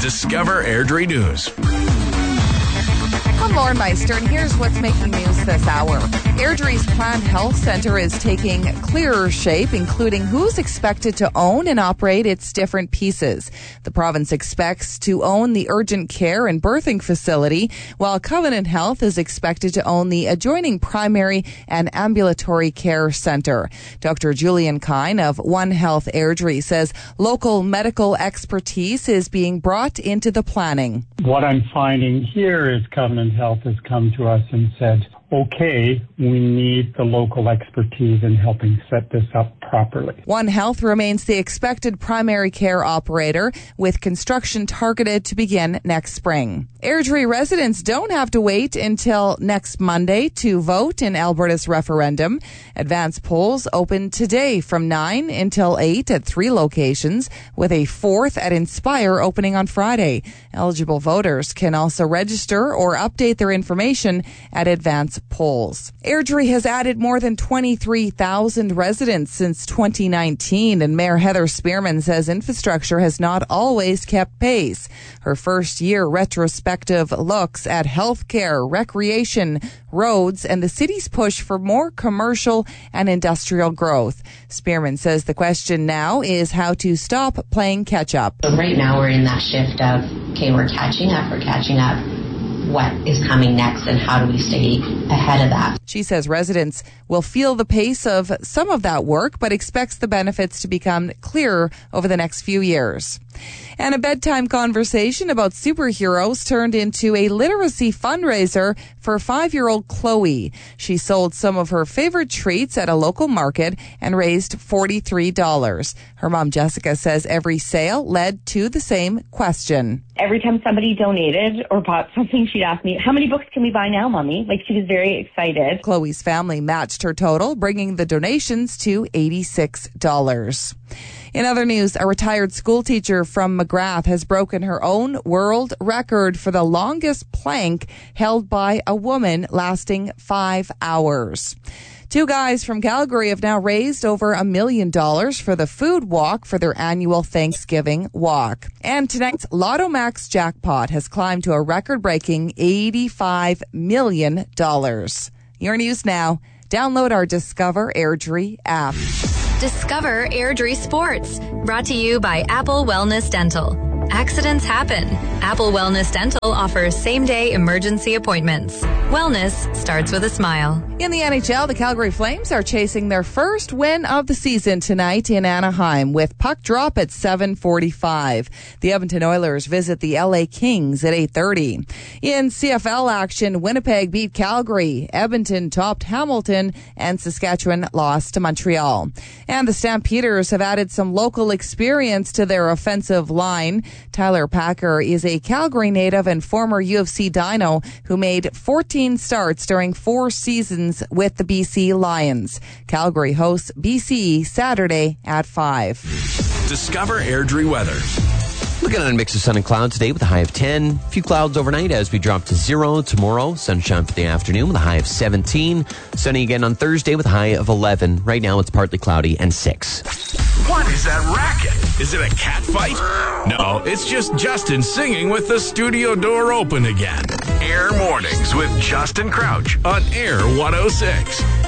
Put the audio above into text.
Discover Airdrie News. I'm Lauren Meister, and here's what's making news this hour. Airdrie's Planned Health Centre is taking clearer shape, including who's expected to own and operate its different pieces. The province expects to own the urgent care and birthing facility, while Covenant Health is expected to own the adjoining primary and ambulatory care centre. Dr. Julian Kine of One Health Airdrie says local medical expertise is being brought into the planning. What I'm finding here is Covenant Health has come to us and said, okay, we need the local expertise in helping set this up properly. One Health remains the expected primary care operator, with construction targeted to begin next spring. Airdrie residents don't have to wait until next Monday to vote in Alberta's referendum. Advance polls open today from 9 until 8 at 3 locations, with a 4th at Inspire opening on Friday. Eligible voters can also register or update their information at Advance polls. Airdrie has added more than 23,000 residents since 2019, and Mayor Heather Spearman says infrastructure has not always kept pace. Her first-year retrospective looks at healthcare, recreation, roads, and the city's push for more commercial and industrial growth. Spearman says the question now is how to stop playing catch-up. So right now we're in that shift of, okay, we're catching up. What is coming next and how do we stay ahead of that? She says residents will feel the pace of some of that work, but expects the benefits to become clearer over the next few years. And a bedtime conversation about superheroes turned into a literacy fundraiser for 5-year-old Chloe. She sold some of her favorite treats at a local market and raised $43. Her mom, Jessica, says every sale led to the same question. Every time somebody donated or bought something, she'd ask me, how many books can we buy now, Mommy? Like, she was very excited. Chloe's family matched her total, bringing the donations to $86. In other news, a retired school teacher from McGrath has broken her own world record for the longest plank held by a woman, lasting 5 hours. 2 guys from Calgary have now raised over $1 million for the food walk for their annual Thanksgiving walk. And tonight's Lotto Max jackpot has climbed to a record-breaking $85 million. Your news now. Download our Discover Airdrie app. Discover Airdrie Sports, brought to you by Apple Wellness Dental. Accidents happen. Apple Wellness Dental offers same-day emergency appointments. Wellness starts with a smile. In the NHL, the Calgary Flames are chasing their first win of the season tonight in Anaheim with puck drop at 7:45. The Edmonton Oilers visit the LA Kings at 8:30. In CFL action, Winnipeg beat Calgary, Edmonton topped Hamilton, and Saskatchewan lost to Montreal. And the Stampeders have added some local experience to their offensive line. Tyler Packer is a Calgary native and former UFC Dino who made 14 starts during 4 seasons with the BC Lions. Calgary hosts BC Saturday at 5. Discover Airdrie weather. Looking at a mix of sun and clouds today with a high of 10. A few clouds overnight as we drop to 0 tomorrow. Sunshine for the afternoon with a high of 17. Sunny again on Thursday with a high of 11. Right now it's partly cloudy and 6. What is that racket? Is it a cat fight? No, it's just Justin singing with the studio door open again. Air Mornings with Justin Crouch on Air 106.